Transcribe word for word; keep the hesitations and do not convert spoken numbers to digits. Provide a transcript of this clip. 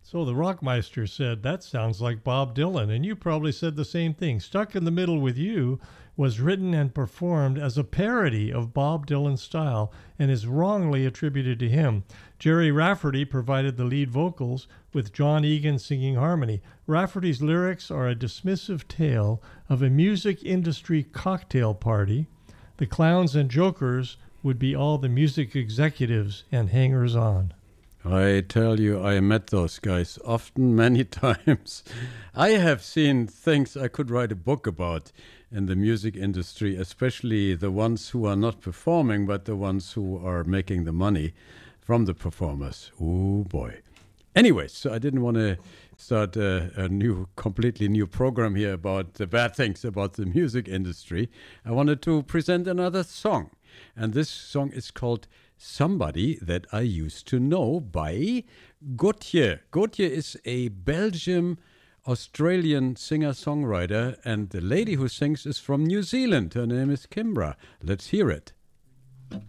So the Rockmeister said, that sounds like Bob Dylan, and you probably said the same thing. Stuck in the Middle with You was written and performed as a parody of Bob Dylan's style and is wrongly attributed to him. Jerry Rafferty provided the lead vocals with John Egan singing harmony. Rafferty's lyrics are a dismissive tale of a music industry cocktail party. The clowns and jokers would be all the music executives and hangers-on. I tell you, I met those guys often, many times. I have seen things I could write a book about in the music industry, especially the ones who are not performing, but the ones who are making the money from the performers. Oh, boy. Anyway, so I didn't want to start a, a new, completely new program here about the bad things about the music industry. I wanted to present another song. And this song is called Somebody That I Used to Know by Gautier. Gautier is a Belgian Australian singer-songwriter, and the lady who sings is from New Zealand. Her name is Kimbra. Let's hear it.